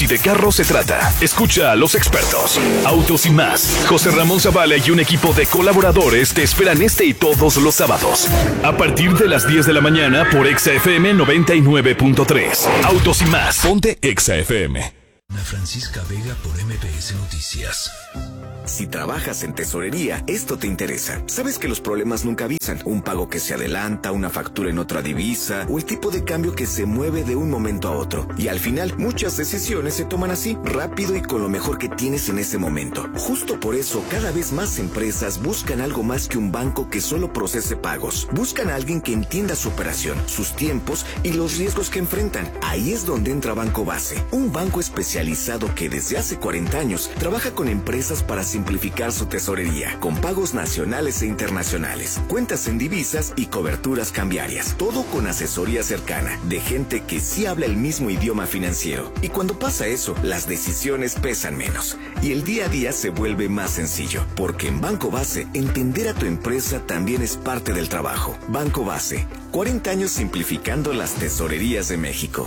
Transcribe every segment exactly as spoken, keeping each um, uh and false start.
Si de carro se trata, escucha a los expertos. Autos y más. José Ramón Zavala y un equipo de colaboradores te esperan este y todos los sábados. A partir de las diez de la mañana por Exa F M noventa y nueve punto tres. Autos y más. Ponte Exa F M. Ana Francisca Vega por M B S Noticias. Si trabajas en tesorería, esto te interesa. Sabes que los problemas nunca avisan. Un pago que se adelanta, una factura en otra divisa, o el tipo de cambio que se mueve de un momento a otro. Y al final, muchas decisiones se toman así, rápido y con lo mejor que tienes en ese momento. Justo por eso, cada vez más empresas buscan algo más que un banco que solo procese pagos. Buscan a alguien que entienda su operación, sus tiempos y los riesgos que enfrentan. Ahí es donde entra Banco Base, un banco especializado que desde hace cuarenta años trabaja con empresas para simplificar su tesorería, con pagos nacionales e internacionales, cuentas en divisas y coberturas cambiarias. Todo con asesoría cercana, de gente que sí habla el mismo idioma financiero. Y cuando pasa eso, las decisiones pesan menos y el día a día se vuelve más sencillo, porque en Banco Base, entender a tu empresa también es parte del trabajo. Banco Base, cuarenta años simplificando las tesorerías de México.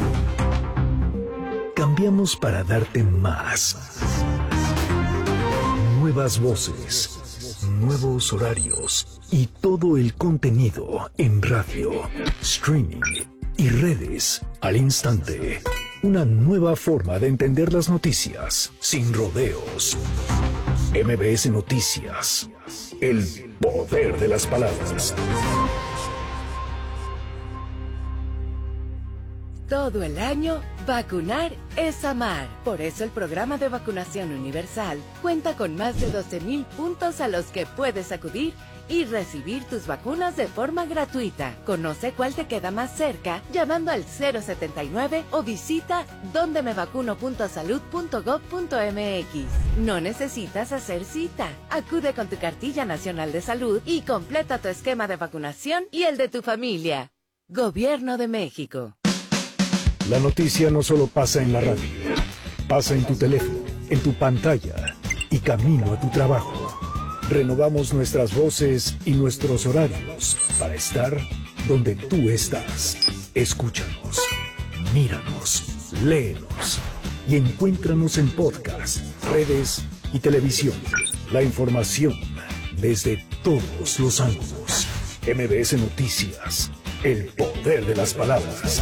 Cambiamos para darte más. Nuevas voces, nuevos horarios y todo el contenido en radio, streaming y redes al instante. Una nueva forma de entender las noticias sin rodeos. M B S Noticias, el poder de las palabras. Todo el año, vacunar es amar. Por eso el programa de vacunación universal cuenta con más de doce mil puntos a los que puedes acudir y recibir tus vacunas de forma gratuita. Conoce cuál te queda más cerca llamando al cero setenta y nueve o visita donde me vacuno punto salud punto gob punto m x. No necesitas hacer cita. Acude con tu cartilla nacional de salud y completa tu esquema de vacunación y el de tu familia. Gobierno de México. La noticia no solo pasa en la radio, pasa en tu teléfono, en tu pantalla y camino a tu trabajo. Renovamos nuestras voces y nuestros horarios para estar donde tú estás. Escúchanos, míranos, léenos y encuéntranos en podcast, redes y televisión. La información desde todos los ángulos. M B S Noticias, el poder de las palabras.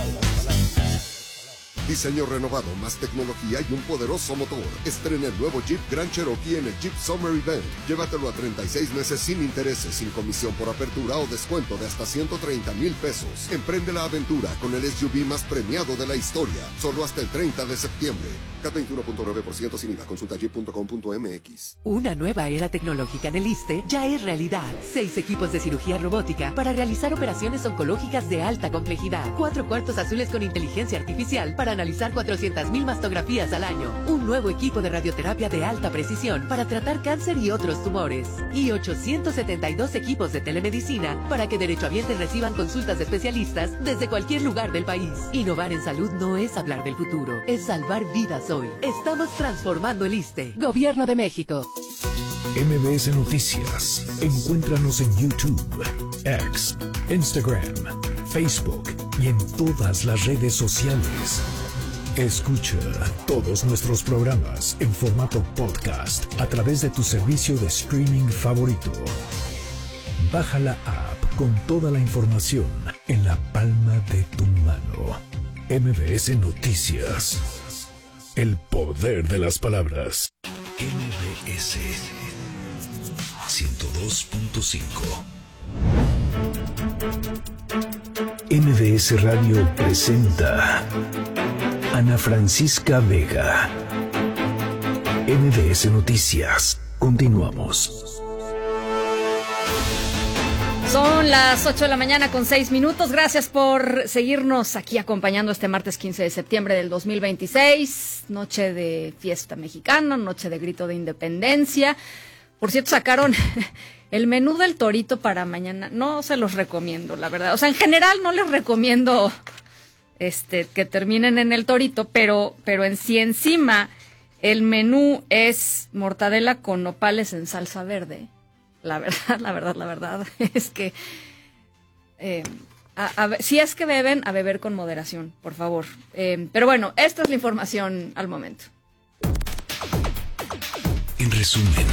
Diseño renovado, más tecnología y un poderoso motor. Estrena el nuevo Jeep Grand Cherokee en el Jeep Summer Event. Llévatelo a treinta y seis meses sin intereses, sin comisión por apertura o descuento de hasta ciento treinta mil pesos. Emprende la aventura con el S U V más premiado de la historia. Solo hasta el treinta de septiembre. C A T veintiuno punto nueve por ciento sin I V A. Consulta jeep punto com punto m x. Una nueva era tecnológica en el ISSSTE ya es realidad. Seis equipos de cirugía robótica para realizar operaciones oncológicas de alta complejidad. Cuatro cuartos azules con inteligencia artificial para analizar cuatrocientas mil mastografías al año. Un nuevo equipo de radioterapia de alta precisión para tratar cáncer y otros tumores. Y ochocientos setenta y dos equipos de telemedicina para que derechohabientes reciban consultas de especialistas desde cualquier lugar del país. Innovar en salud no es hablar del futuro, es salvar vidas hoy. Estamos transformando el ISSSTE. Gobierno de México. M B S Noticias. Encuéntranos en YouTube, X, Instagram, Facebook y en todas las redes sociales. Escucha todos nuestros programas en formato podcast a través de tu servicio de streaming favorito. Baja la app con toda la información en la palma de tu mano. M B S Noticias. El poder de las palabras. M B S ciento dos punto cinco. M B S Radio presenta Ana Francisca Vega. M B S Noticias. Continuamos. Son las ocho de la mañana con seis minutos. Gracias por seguirnos aquí acompañando este martes quince de septiembre del dos mil veintiséis. Noche de fiesta mexicana, noche de grito de independencia. Por cierto, sacaron el menú del torito para mañana. No se los recomiendo, la verdad. O sea, en general no les recomiendo este que terminen en el torito, pero, pero en sí encima el menú es mortadela con nopales en salsa verde. La verdad, la verdad, la verdad es que eh, A, a, si es que beben, a beber con moderación, por favor. Eh, pero bueno, esta es la información al momento. En resumen,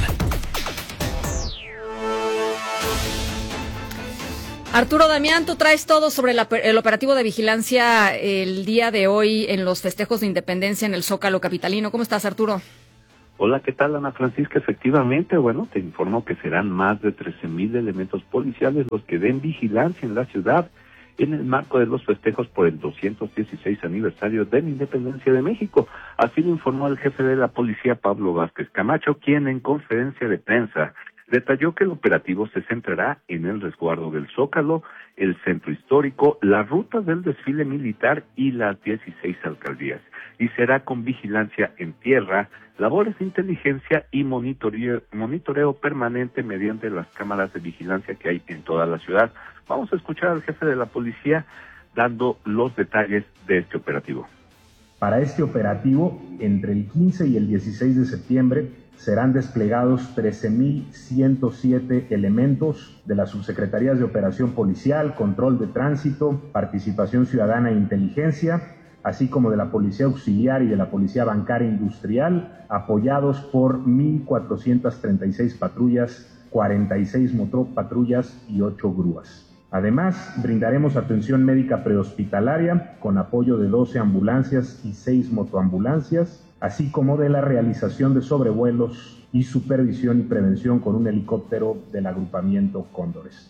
Arturo Damián, tú traes todo sobre la, el operativo de vigilancia el día de hoy en los festejos de independencia en el Zócalo capitalino. ¿Cómo estás, Arturo? Hola, ¿qué tal, Ana Francisca? Efectivamente, bueno, te informo que serán más de trece mil elementos policiales los que den vigilancia en la ciudad en el marco de los festejos por el doscientos dieciséis aniversario de la independencia de México. Así lo informó el jefe de la policía, Pablo Vázquez Camacho, quien en conferencia de prensa detalló que el operativo se centrará en el resguardo del Zócalo, el centro histórico, las rutas del desfile militar y las dieciséis alcaldías, y será con vigilancia en tierra, labores de inteligencia y monitoreo, monitoreo permanente mediante las cámaras de vigilancia que hay en toda la ciudad. Vamos a escuchar al jefe de la policía dando los detalles de este operativo. Para este operativo, entre el quince y el dieciséis de septiembre, serán desplegados trece mil ciento siete elementos de las subsecretarías de Operación Policial, Control de Tránsito, Participación Ciudadana e Inteligencia, así como de la Policía Auxiliar y de la Policía Bancaria Industrial, apoyados por mil cuatrocientas treinta y seis patrullas, cuarenta y seis motopatrullas y ocho grúas. Además, brindaremos atención médica prehospitalaria con apoyo de doce ambulancias y seis motoambulancias, así como de la realización de sobrevuelos y supervisión y prevención con un helicóptero del agrupamiento Cóndores.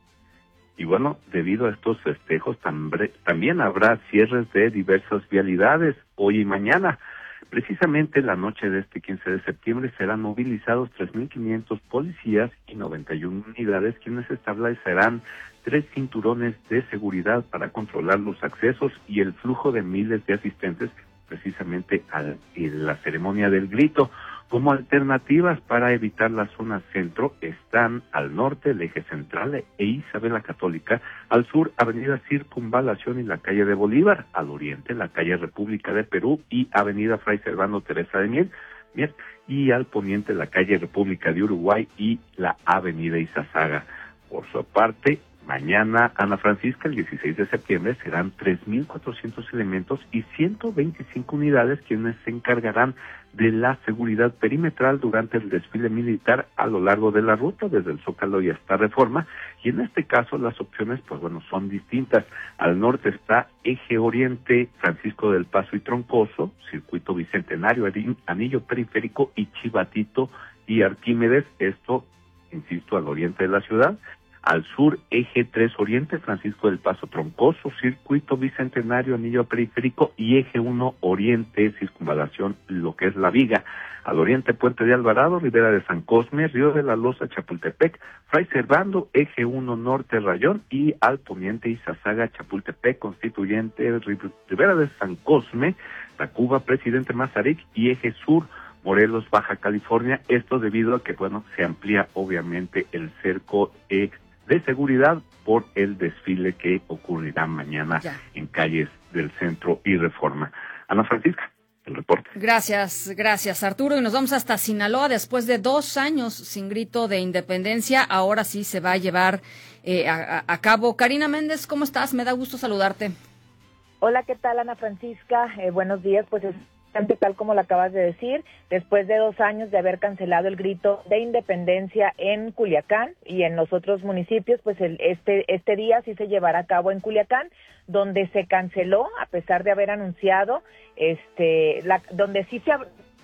Y bueno, debido a estos festejos también habrá cierres de diversas vialidades hoy y mañana. Precisamente la noche de este quince de septiembre serán movilizados tres mil quinientos policías y noventa y una unidades, quienes establecerán tres cinturones de seguridad para controlar los accesos y el flujo de miles de asistentes precisamente a la ceremonia del grito. Como alternativas para evitar la zona centro están al norte el eje central e Isabel la Católica, al sur avenida Circunvalación y la calle de Bolívar, al oriente la calle República de Perú y avenida Fray Servando Teresa de Mier, Mier y al poniente la calle República de Uruguay y la avenida Izazaga. Por su parte, mañana, Ana Francisca, el dieciséis de septiembre, serán tres mil cuatrocientos elementos y ciento veinticinco unidades quienes se encargarán de la seguridad perimetral durante el desfile militar a lo largo de la ruta, desde el Zócalo y hasta Reforma, y en este caso las opciones, pues bueno, son distintas. Al norte está Eje Oriente, Francisco del Paso y Troncoso, Circuito Bicentenario, Anillo Periférico y Chivatito y Arquímedes, esto, insisto, al oriente de la ciudad. Al sur, Eje tres Oriente, Francisco del Paso Troncoso, Circuito Bicentenario, Anillo Periférico y Eje uno Oriente, Circunvalación, lo que es La Viga. Al oriente, Puente de Alvarado, Ribera de San Cosme, Río de la Loza, Chapultepec, Fray Servando, Eje uno Norte, Rayón, y al poniente, Izazaga, Chapultepec, Constituyente, Ribera de San Cosme, Tacuba, Presidente Mazarik y Eje Sur, Morelos, Baja California. Esto debido a que, bueno, se amplía obviamente el cerco eh, de seguridad por el desfile que ocurrirá mañana ya en calles del centro y Reforma. Ana Francisca, el reporte. Gracias, gracias Arturo. Y nos vamos hasta Sinaloa después de dos años sin grito de independencia. Ahora sí se va a llevar eh, a, a cabo. Karina Méndez, ¿cómo estás? Me da gusto saludarte. Hola, ¿qué tal, Ana Francisca? Eh, buenos días, pues es tal como lo acabas de decir, después de dos años de haber cancelado el grito de independencia en Culiacán y en los otros municipios, pues el, este este día sí se llevará a cabo en Culiacán, donde se canceló a pesar de haber anunciado, este, la, donde sí se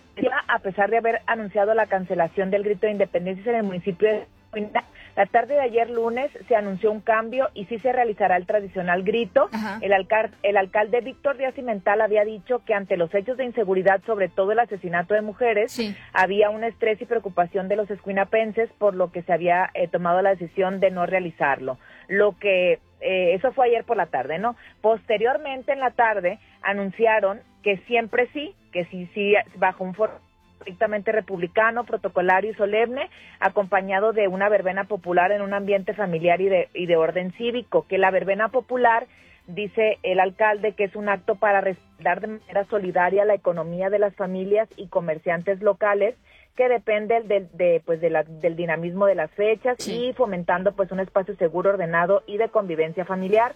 a pesar de haber anunciado la cancelación del grito de independencia en el municipio de Culiacán. La tarde de ayer lunes se anunció un cambio y sí se realizará el tradicional grito. El, alcal- el alcalde Víctor Díaz Cimental había dicho que ante los hechos de inseguridad, sobre todo el asesinato de mujeres, sí, había un estrés y preocupación de los escuinapenses, por lo que se había eh, tomado la decisión de no realizarlo. Lo que eh, eso fue ayer por la tarde, ¿no? Posteriormente en la tarde anunciaron que siempre sí, que sí, sí, bajo un foro estrictamente republicano, protocolario y solemne, acompañado de una verbena popular en un ambiente familiar y de, y de orden cívico, que la verbena popular, dice el alcalde, que es un acto para respaldar de manera solidaria la economía de las familias y comerciantes locales, que dependen del, de, pues de la, del dinamismo de las fechas, sí, y fomentando pues un espacio seguro, ordenado y de convivencia familiar.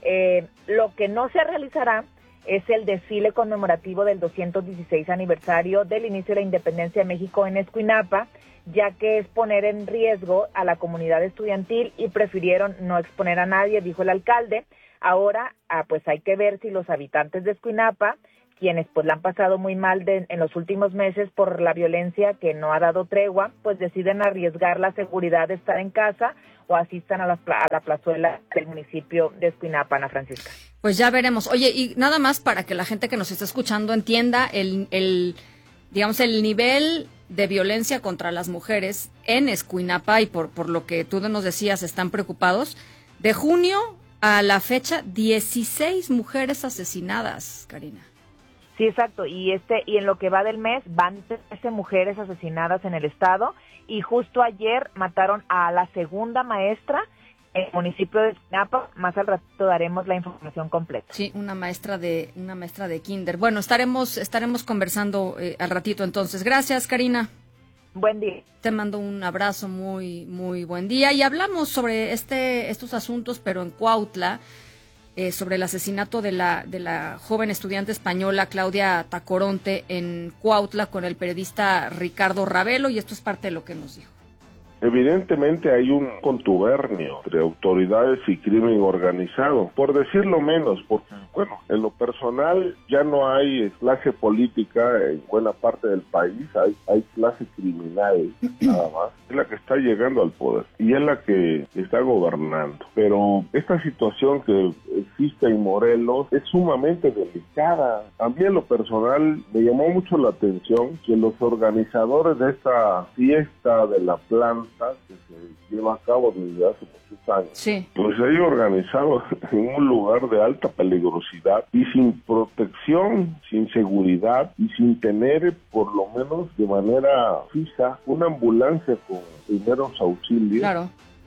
Eh, lo que no se realizará es el desfile conmemorativo del doscientos dieciséis aniversario del inicio de la independencia de México en Escuinapa, ya que es poner en riesgo a la comunidad estudiantil y prefirieron no exponer a nadie, dijo el alcalde. Ahora, ah, pues hay que ver si los habitantes de Escuinapa, quienes pues la han pasado muy mal de, en los últimos meses por la violencia que no ha dado tregua, pues deciden arriesgar la seguridad de estar en casa o asistan a la, a la plazuela del municipio de Escuinapa, Ana Francisca. Pues ya veremos. Oye, y nada más para que la gente que nos está escuchando entienda el, el digamos, el nivel de violencia contra las mujeres en Escuinapa, y por, por lo que tú nos decías, están preocupados. De junio a la fecha, dieciséis mujeres asesinadas, Karina. Sí, exacto, y este y en lo que va del mes van trece mujeres asesinadas en el estado, y justo ayer mataron a la segunda maestra en el municipio de Escuinapa. Más al rato daremos la información completa. Sí, una maestra de una maestra de kinder. Bueno, estaremos estaremos conversando eh, al ratito entonces. Gracias, Karina. Buen día. Te mando un abrazo, muy muy buen día, y hablamos sobre este estos asuntos, pero en Cuautla. Eh, sobre el asesinato de la de la joven estudiante española Claudia Tacoronte en Cuautla con el periodista Ricardo Ravelo, y esto es parte de lo que nos dijo. Evidentemente hay un contubernio entre autoridades y crimen organizado, por decirlo menos, porque, bueno, en lo personal ya no hay clase política en buena parte del país, hay, hay clase criminal nada más, es la que está llegando al poder y es la que está gobernando. Pero esta situación que existe en Morelos es sumamente delicada. A mí en lo personal me llamó mucho la atención que los organizadores de esta fiesta de la planta que se lleva a cabo desde hace muchos años, sí, pues se haya organizado en un lugar de alta peligrosidad y sin protección, sin seguridad y sin tener, por lo menos de manera fija, una ambulancia con primeros auxilios. Claro.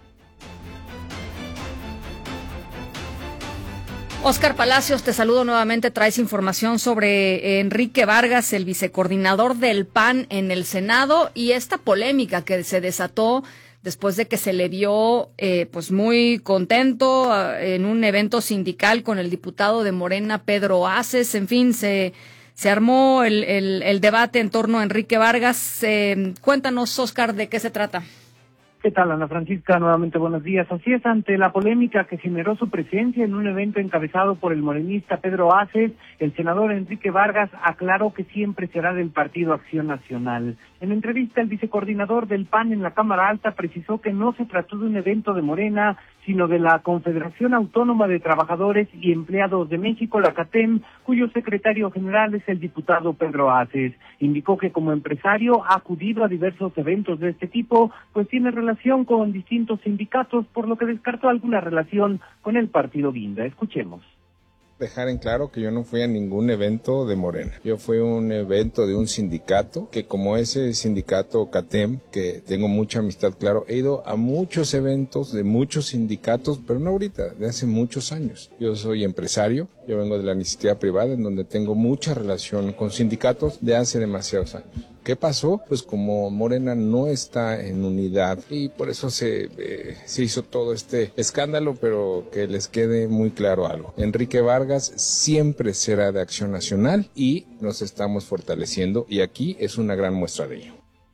Óscar Palacios, te saludo nuevamente. Traes información sobre Enrique Vargas, el vicecoordinador del P A N en el Senado, y esta polémica que se desató después de que se le vio eh, pues muy contento uh, en un evento sindical con el diputado de Morena, Pedro Aces. En fin, se, se armó el, el, el debate en torno a Enrique Vargas. Eh, cuéntanos, Óscar, ¿de qué se trata? ¿Qué tal, Ana Francisca? Nuevamente buenos días. Así es, ante la polémica que generó su presencia en un evento encabezado por el morenista Pedro Aces, el senador Enrique Vargas aclaró que siempre será del Partido Acción Nacional. En entrevista, el vicecoordinador del P A N en la Cámara Alta precisó que no se trató de un evento de Morena, sino de la Confederación Autónoma de Trabajadores y Empleados de México, la CATEM, cuyo secretario general es el diputado Pedro Aces. Indicó que como empresario ha acudido a diversos eventos de este tipo, pues tiene relación con distintos sindicatos, por lo que descartó alguna relación con el partido Guinda. Escuchemos. Dejar en claro que yo no fui a ningún evento de Morena. Yo fui a un evento de un sindicato, que como ese sindicato CATEM, que tengo mucha amistad, claro, he ido a muchos eventos de muchos sindicatos, pero no ahorita, de hace muchos años. Yo soy empresario, yo vengo de la iniciativa privada, en donde tengo mucha relación con sindicatos de hace demasiados años. ¿Qué pasó? Pues como Morena no está en unidad y por eso se, eh, se hizo todo este escándalo, pero que les quede muy claro algo. Enrique Vargas siempre será de Acción Nacional y nos estamos fortaleciendo, y aquí es una gran muestra de ello.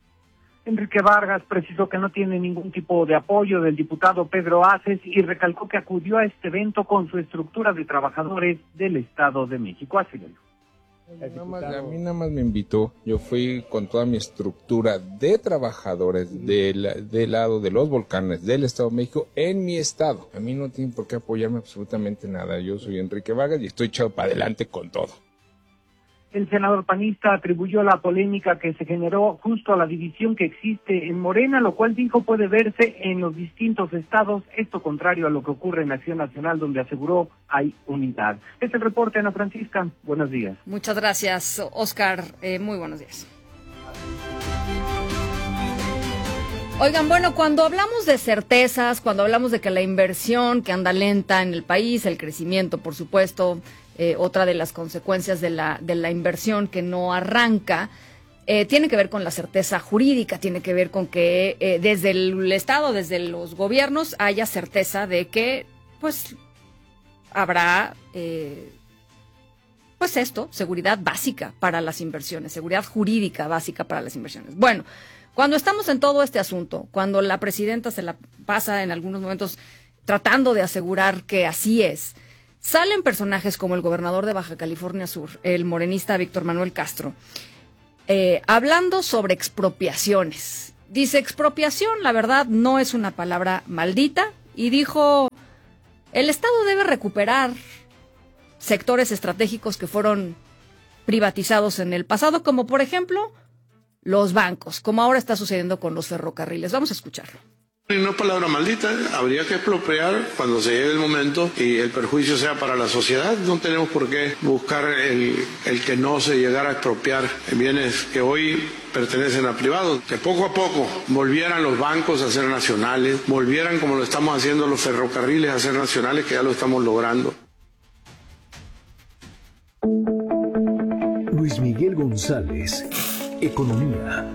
Enrique Vargas precisó que no tiene ningún tipo de apoyo del diputado Pedro Aces y recalcó que acudió a este evento con su estructura de trabajadores del Estado de México. Así lo dijo. Nada más, a mí nada más me invitó, yo fui con toda mi estructura de trabajadores del, del lado de los volcanes del Estado de México en mi estado. A mí no tienen por qué apoyarme absolutamente nada, yo soy Enrique Vargas y estoy echado para adelante con todo. El senador panista atribuyó la polémica que se generó justo a la división que existe en Morena, lo cual dijo puede verse en los distintos estados, esto contrario a lo que ocurre en Acción Nacional, donde aseguró hay unidad. Este es el reporte, Ana Francisca. Buenos días. Muchas gracias, Óscar. Eh, muy buenos días. Oigan, bueno, cuando hablamos de certezas, cuando hablamos de que la inversión que anda lenta en el país, el crecimiento, por supuesto, eh, otra de las consecuencias de la, de la inversión que no arranca, eh, tiene que ver con la certeza jurídica, tiene que ver con que eh, desde el Estado, desde los gobiernos, haya certeza de que, pues, habrá, eh, pues esto, seguridad básica para las inversiones, seguridad jurídica básica para las inversiones. Bueno, cuando estamos en todo este asunto, cuando la presidenta se la pasa en algunos momentos tratando de asegurar que así es, salen personajes como el gobernador de Baja California Sur, el morenista Víctor Manuel Castro, eh, hablando sobre expropiaciones. Dice, expropiación, la verdad, no es una palabra maldita, y dijo, el Estado debe recuperar sectores estratégicos que fueron privatizados en el pasado, como por ejemplo los bancos, como ahora está sucediendo con los ferrocarriles. Vamos a escucharlo. Y no es palabra maldita, habría que expropiar cuando se llegue el momento y el perjuicio sea para la sociedad. No tenemos por qué buscar el, el que no se llegara a expropiar bienes que hoy pertenecen a privados. Que poco a poco volvieran los bancos a ser nacionales, volvieran como lo estamos haciendo los ferrocarriles a ser nacionales, que ya lo estamos logrando. Luis Miguel González, Economía.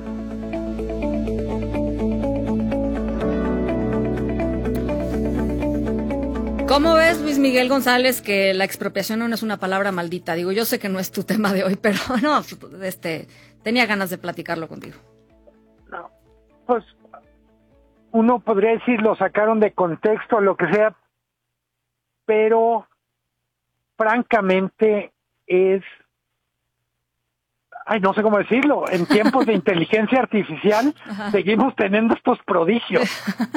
¿Cómo ves, Luis Miguel González, que la expropiación no es una palabra maldita? Digo, yo sé que no es tu tema de hoy, pero no, este, tenía ganas de platicarlo contigo. No, pues uno podría decir lo sacaron de contexto, lo que sea, pero francamente es, ay, no sé cómo decirlo, en tiempos de inteligencia artificial Ajá. seguimos teniendo estos prodigios.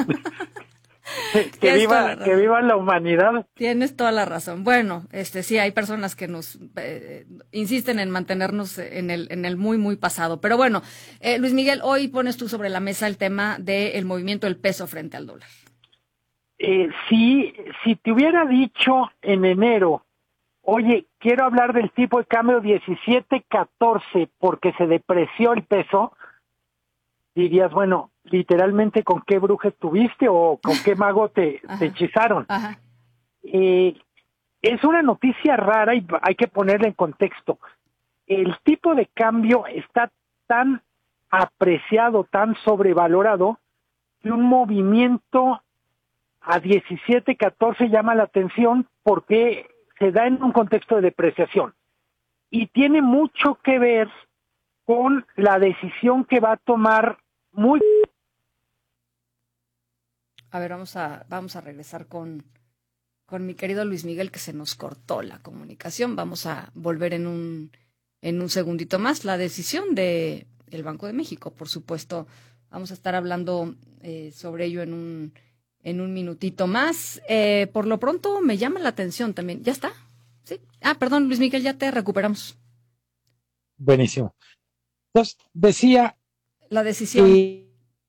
que viva que viva la humanidad. Tienes toda la razón. Bueno, este sí hay personas que nos eh, insisten en mantenernos en el en el muy muy pasado, pero bueno, eh, Luis Miguel, hoy pones tú sobre la mesa el tema del movimiento del peso frente al dólar. Eh, sí, si te hubiera dicho en enero, oye, quiero hablar del tipo de cambio diecisiete catorce porque se depreció el peso, dirías, bueno, literalmente con qué bruja estuviste o con qué mago te, te hechizaron. Ajá. Eh, es una noticia rara y hay que ponerla en contexto. El tipo de cambio está tan apreciado, tan sobrevalorado, que un movimiento a diecisiete catorce llama la atención porque se da en un contexto de depreciación. Y tiene mucho que ver con la decisión que va a tomar muy... A ver, vamos a vamos a regresar con, con mi querido Luis Miguel, que se nos cortó la comunicación. Vamos a volver en un en un segundito más. La decisión de el Banco de México, por supuesto. Vamos a estar hablando eh, sobre ello en un en un minutito más. Eh, por lo pronto me llama la atención también. ¿Ya está? ¿Sí? Ah, perdón, Luis Miguel, ya te recuperamos. Buenísimo. Entonces, decía... La decisión... Y...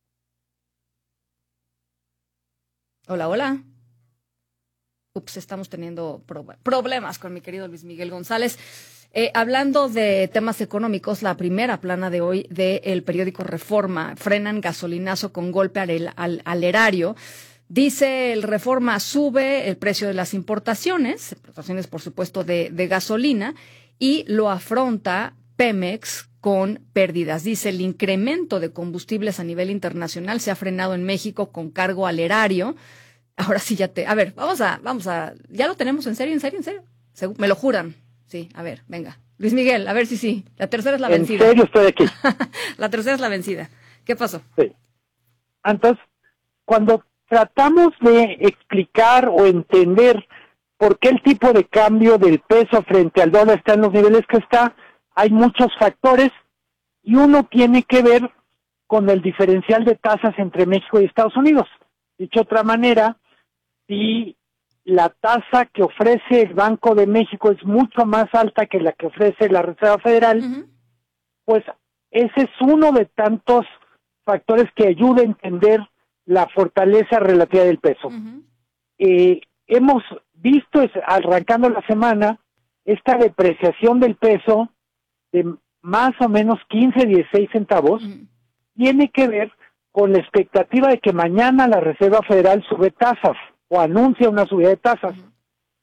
Hola, hola. Ups, estamos teniendo pro- problemas con mi querido Luis Miguel González. Eh, hablando de temas económicos, la primera plana de hoy del periódico Reforma, frenan gasolinazo con golpe al, al, al erario. Dice el Reforma, sube el precio de las importaciones, importaciones por supuesto de, de gasolina, y lo afronta Pemex con pérdidas. Dice, el incremento de combustibles a nivel internacional se ha frenado en México con cargo al erario. Ahora sí ya te... A ver, vamos a... vamos a ¿ya lo tenemos en serio, en serio, en serio? ¿Segu- ¿Me lo juran? Sí, a ver, venga. Luis Miguel, a ver si sí. La tercera es la vencida. En serio estoy aquí. La tercera es la vencida. ¿Qué pasó? Sí. Entonces, cuando tratamos de explicar o entender por qué el tipo de cambio del peso frente al dólar está en los niveles que está, hay muchos factores y uno tiene que ver con el diferencial de tasas entre México y Estados Unidos. Dicho de otra manera, si la tasa que ofrece el Banco de México es mucho más alta que la que ofrece la Reserva Federal, uh-huh. pues ese es uno de tantos factores que ayuda a entender la fortaleza relativa del peso. Uh-huh. Eh, hemos visto, arrancando la semana, esta depreciación del peso de más o menos quince, dieciséis centavos, uh-huh. tiene que ver con la expectativa de que mañana la Reserva Federal sube tasas o anuncia una subida de tasas. Uh-huh.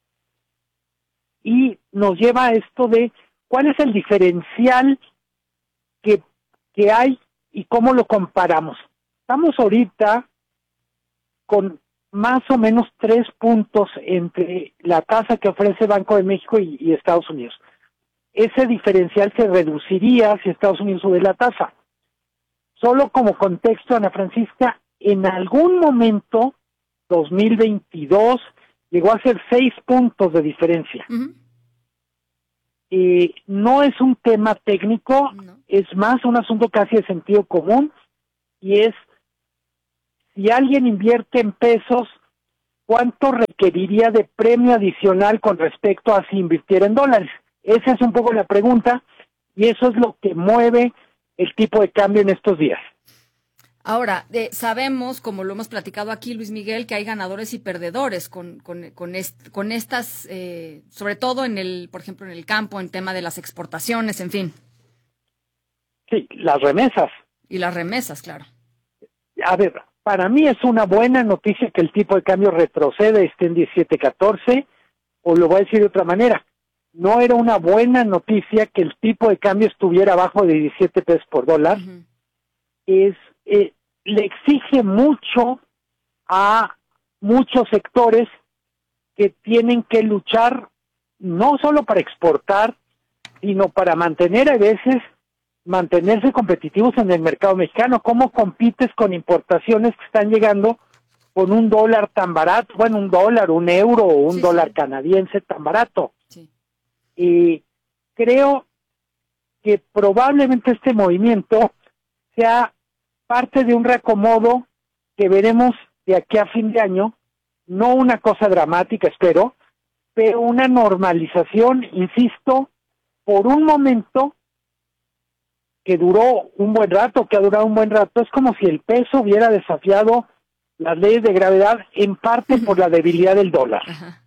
Y nos lleva a esto de cuál es el diferencial que, que hay y cómo lo comparamos. Estamos ahorita con más o menos tres puntos entre la tasa que ofrece Banco de México y, y Estados Unidos. Ese diferencial se reduciría si Estados Unidos sube la tasa. Solo como contexto, Ana Francisca, en algún momento, dos mil veintidós, llegó a ser seis puntos de diferencia. Uh-huh. Eh, no es un tema técnico, no. Es más un asunto casi de sentido común, y es, si alguien invierte en pesos, ¿cuánto requeriría de premio adicional con respecto a si invirtiera en dólares? Esa es un poco la pregunta, y eso es lo que mueve el tipo de cambio en estos días. Ahora, eh, sabemos, como lo hemos platicado aquí, Luis Miguel, que hay ganadores y perdedores con con con, est, con estas, eh, sobre todo en el, por ejemplo, en el campo, en tema de las exportaciones, en fin. Sí, las remesas. Y las remesas, claro. A ver, para mí es una buena noticia que el tipo de cambio retrocede, esté en diecisiete catorce, o lo voy a decir de otra manera. No era una buena noticia que el tipo de cambio estuviera abajo de diecisiete pesos por dólar. Uh-huh. Es eh, le exige mucho a muchos sectores que tienen que luchar no solo para exportar, sino para mantener a veces, mantenerse competitivos en el mercado mexicano. ¿Cómo compites con importaciones que están llegando con un dólar tan barato? Bueno, un dólar, un euro o un sí, dólar sí. canadiense tan barato. Sí. Y creo que probablemente este movimiento sea parte de un reacomodo que veremos de aquí a fin de año, no una cosa dramática, espero, pero una normalización, insisto, por un momento que duró un buen rato, que ha durado un buen rato. Es como si el peso hubiera desafiado las leyes de gravedad, en parte por la debilidad del dólar. Ajá.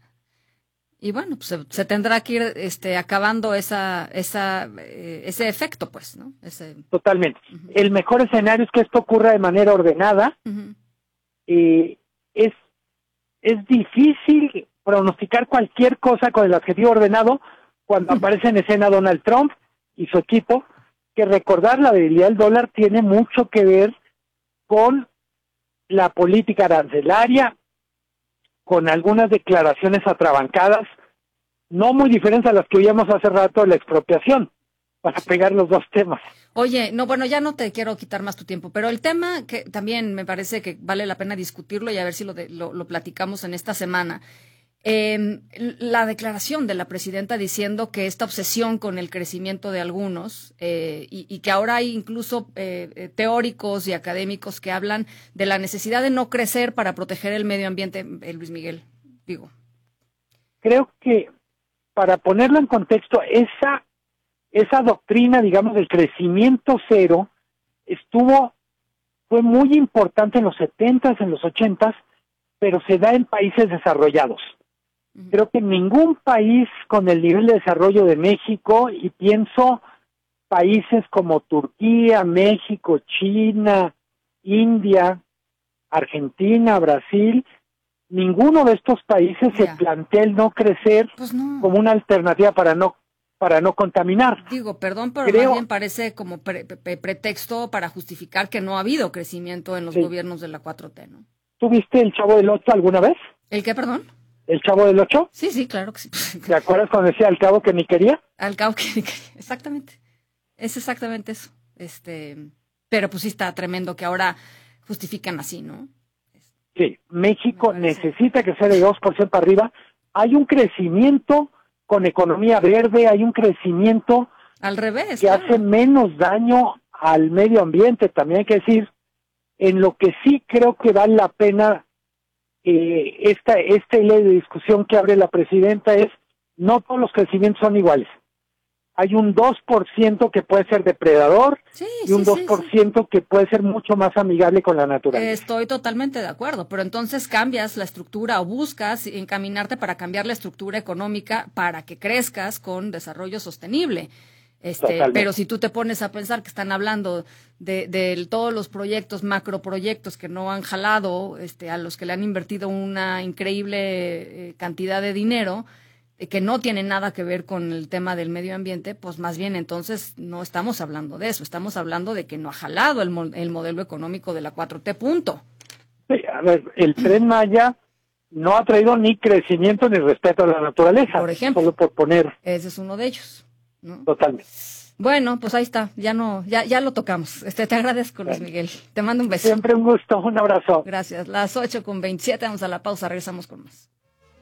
Y bueno, pues se, se tendrá que ir este, acabando esa, esa, eh, ese efecto, pues, ¿no? Ese... Totalmente. Uh-huh. El mejor escenario es que esto ocurra de manera ordenada. Uh-huh. Eh, es, es difícil pronosticar cualquier cosa con el adjetivo ordenado cuando uh-huh. aparece en escena Donald Trump y su equipo, que recordar la debilidad del dólar tiene mucho que ver con la política arancelaria, con algunas declaraciones atrabancadas, no muy diferentes a las que oíamos hace rato de la expropiación, para pegar los dos temas. Oye, no, bueno, ya no te quiero quitar más tu tiempo, pero el tema que también me parece que vale la pena discutirlo y a ver si lo, de, lo, lo platicamos en esta semana. Eh, la declaración de la presidenta diciendo que esta obsesión con el crecimiento de algunos eh, y, y que ahora hay incluso eh, teóricos y académicos que hablan de la necesidad de no crecer para proteger el medio ambiente, eh, Luis Miguel, digo. Creo que para ponerlo en contexto, esa esa doctrina, digamos, del crecimiento cero estuvo, fue muy importante en los setentas, en los ochentas, pero se da en países desarrollados. Creo que ningún país con el nivel de desarrollo de México, y pienso países como Turquía, México, China, India, Argentina, Brasil, ninguno de estos países yeah. se plantea el no crecer pues no. como una alternativa para no para no contaminar. Digo, perdón, pero Creo, más bien parece como pre, pre, pretexto para justificar que no ha habido crecimiento en los sí. gobiernos de la cuatro T, ¿no? ¿Tú viste El Chavo del Ocho alguna vez? ¿El qué, perdón? ¿El Chavo del Ocho? Sí, sí, claro que sí. ¿Te acuerdas cuando decía al cabo que ni quería? Al cabo que ni quería, exactamente. Es exactamente eso. Este, pero pues sí está tremendo que ahora justifican así, ¿no? Sí, México necesita crecer de dos por ciento para arriba. Hay un crecimiento con economía verde, hay un crecimiento al revés que claro. hace menos daño al medio ambiente, también hay que decir. En lo que sí creo que vale la pena eh, esta esta ley de discusión que abre la presidenta es, no todos los crecimientos son iguales. Hay un dos por ciento que puede ser depredador sí, y un sí, dos por ciento sí, sí. que puede ser mucho más amigable con la naturaleza. Estoy totalmente de acuerdo, pero entonces cambias la estructura o buscas encaminarte para cambiar la estructura económica para que crezcas con desarrollo sostenible. Este, pero si tú te pones a pensar que están hablando de, de todos los proyectos, macroproyectos que no han jalado, este, a los que le han invertido una increíble eh, cantidad de dinero, que no tiene nada que ver con el tema del medio ambiente, pues más bien entonces no estamos hablando de eso, estamos hablando de que no ha jalado el, mo- el modelo económico de la cuatro T, punto. Sí, a ver, el Tren Maya no ha traído ni crecimiento ni respeto a la naturaleza. Por ejemplo. Solo por poner. Ese es uno de ellos, ¿no? Totalmente. Bueno, pues ahí está, ya no, ya, ya lo tocamos. Este, te agradezco, Luis Miguel. Te mando un beso. Siempre un gusto, un abrazo. Gracias. Las ocho con veintisiete, vamos a la pausa, regresamos con más.